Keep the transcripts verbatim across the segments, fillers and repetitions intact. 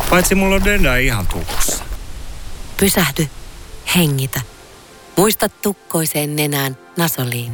Paitsi mulla on nenä ihan tukossa. Pysähdy. Hengitä. Muista tukkoiseen nenään Nasoliin.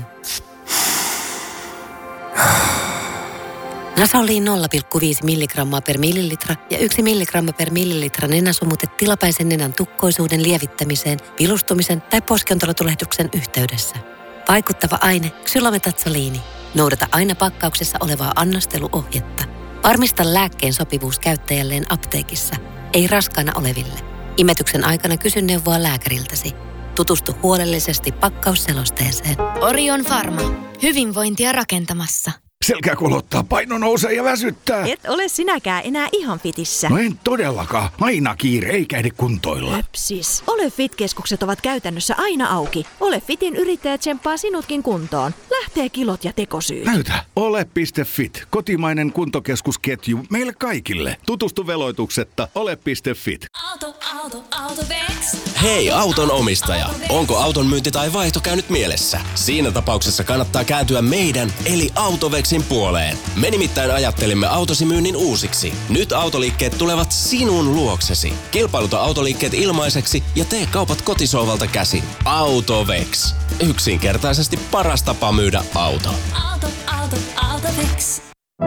Nasoliin nolla pilkku viisi milligrammaa per millilitra ja yksi milligramma per millilitra nenäsumute tilapäisen nenän tukkoisuuden lievittämiseen, vilustumisen tai poskiontelotulehduksen yhteydessä. Vaikuttava aine ksylometatsoliini. Noudata aina pakkauksessa olevaa annosteluohjetta. Varmista lääkkeen sopivuus käyttäjälleen apteekissa, ei raskaana oleville. Imetyksen aikana kysy neuvoa lääkäriltäsi. Tutustu huolellisesti pakkausselosteeseen. Orion Pharma. Hyvinvointia rakentamassa. Selkä kolottaa, paino nousee ja väsyttää. Et ole sinäkään enää ihan fitissä. No en todellakaan. Aina kiire, eikä ehdi kuntoilla. Höpsis. Ole Fit-keskukset ovat käytännössä aina auki. Ole Fitin yrittäjä tsemppaa sinutkin kuntoon. Lähtee kilot ja tekosyyt. Näytä. Ole piste fit. Kotimainen kuntokeskusketju meille kaikille. Tutustu veloituksetta. Ole piste fit. Auto, auto, Autovex. Hei auton omistaja. Onko auton myynti tai vaihto käynyt mielessä? Siinä tapauksessa kannattaa kääntyä meidän eli Autovexin puoleen. Me nimittäin ajattelimme autosi myynnin uusiksi. Nyt autoliikkeet tulevat sinun luoksesi. Kilpailuta autoliikkeet ilmaiseksi ja tee kaupat kotisohvalta käsin. Autovex. Yksinkertaisesti paras tapa myydä auto. Auto, auto, Autovex.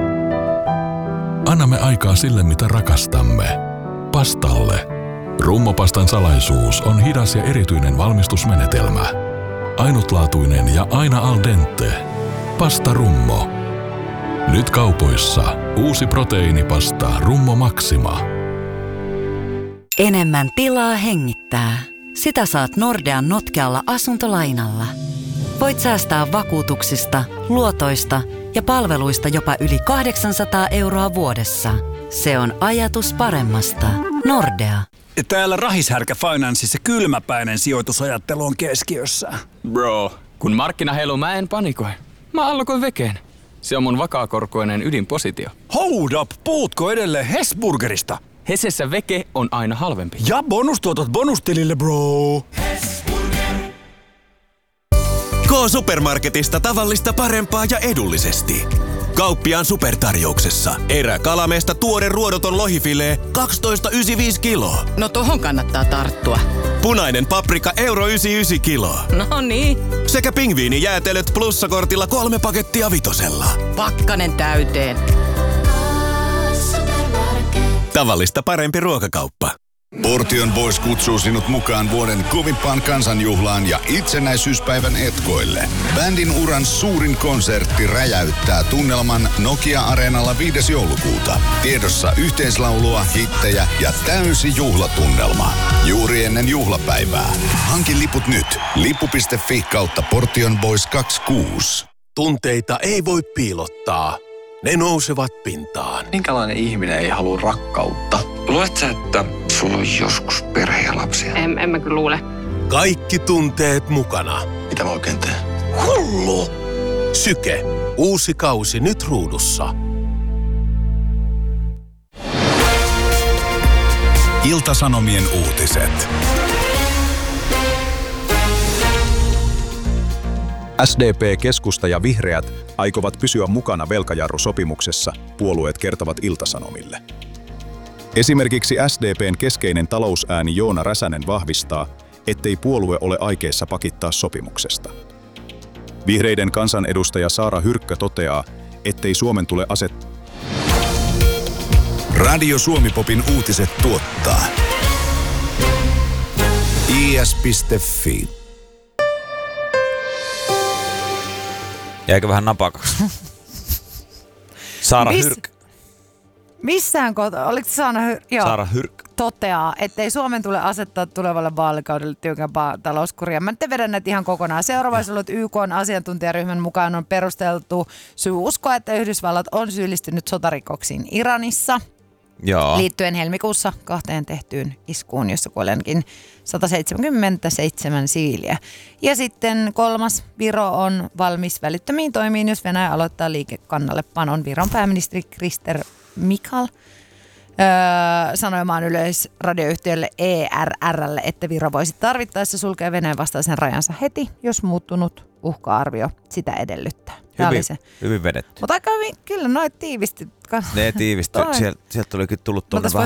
Annamme aikaa sille, mitä rakastamme. Pastalle. Rummopastan salaisuus on hidas ja erityinen valmistusmenetelmä. Ainutlaatuinen ja aina al dente. Pasta Rummo. Nyt kaupoissa uusi proteiinipasta Rummo Maxima. Enemmän tilaa hengittää. Sitä saat Nordean notkealla asuntolainalla. Voit säästää vakuutuksista, luotoista ja palveluista jopa yli kahdeksansataa euroa vuodessa. Se on ajatus paremmasta. Nordea. Täällä Rahishärkä Financeissa kylmäpäinen sijoitusajattelu on keskiössä. Bro, kun markkina heiluu, mä en panikoi. Mä allokoin vekeen. Se on mun vakaakorkoinen ydinpositio. Hold up, puhutko edelleen Hesburgerista? Hesessä veke on aina halvempi. Ja bonustuotot bonustilille, bro. K-Supermarketista tavallista parempaa ja edullisesti. Kauppiaan supertarjouksessa. Eräkalameesta tuore ruodoton lohifilee kaksitoista pilkku yhdeksänkymmentäviisi kiloa. No tohon kannattaa tarttua. Punainen paprika euro yhdeksänkymmentäyhdeksän kiloa. No niin. Sekä pingviinijäätelöt plussakortilla kolme pakettia vitosella. Pakkanen täyteen. Tavallista parempi ruokakauppa. Portion Boys kutsuu sinut mukaan vuoden kovimpaan kansanjuhlaan ja itsenäisyyspäivän etkoille. Bändin uran suurin konsertti räjäyttää tunnelman Nokia-areenalla viides joulukuuta. Tiedossa yhteislaulua, hittejä ja täysi juhlatunnelma. Juuri ennen juhlapäivää. Hanki liput nyt. Lippu piste fi kautta Portion Boys kaksikymmentäkuusi. Tunteita ei voi piilottaa. Ne nousevat pintaan. Minkälainen ihminen ei halua rakkautta? Luuletko sä, että sulla on joskus perhe ja lapsia? En, en mä kyllä luule. Kaikki tunteet mukana. Mitä mä oikein teen? Hullu! Syke. Uusi kausi nyt ruudussa. Ilta-Sanomien uutiset. S D P, keskusta ja vihreät aikovat pysyä mukana velkajarrusopimuksessa, puolueet kertovat Ilta-Sanomille. Esimerkiksi S D P:n keskeinen talousääni Joona Räsänen vahvistaa, ettei puolue ole aikeissa pakittaa sopimuksesta. Vihreiden kansanedustaja Saara Hyrkkö toteaa, ettei Suomen tule asettaa. Radio Suomi-popin uutiset tuottaa i s piste fi. Jäikö vähän napakaksi? Saara Miss, Hyrkkö. Missään kohtaa, oliko Saara Hyrkkö? Joo. Saara Hyrkkö. Toteaa, ettei Suomen tule asettaa tulevalle vaalikaudelle tiukempaa talouskuria. Mä nyt vedän näitä ihan kokonaan. Seuraavaksi ollut Y K:n asiantuntijaryhmän mukaan on perusteltu syy uskoa, että Yhdysvallat on syyllistynyt sotarikoksiin Iranissa. Joo. Liittyen helmikuussa kahteen tehtyyn iskuun, jossa kuoli ainakin sata seitsemänkymmentäseitsemän siviiliä. Ja sitten kolmas, Viro on valmis välittömiin toimiin, jos Venäjä aloittaa liikekannallepanon. Viron pääministeri Kristen Michal öö, sanoi maan yleisradioyhtiölle E R R:lle, että Viro voisi tarvittaessa sulkea Venäjän vastaisen rajansa heti, jos muuttunut uhka-arvio sitä edellyttää. Hyvin, hyvin vedetty. Mutta aika hyvin, kyllä noit tiivisti. Ne tiivistyy. Sieltä, sieltä tulikin tullut tuonne vähän